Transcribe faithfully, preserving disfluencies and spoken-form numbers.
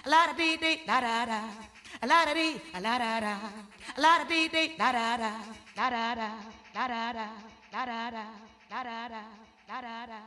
la da dee dee da da da, a la da dee, a la da da, a la da dee dee da da da, da da da, da da da, da da da, da da da, da da da.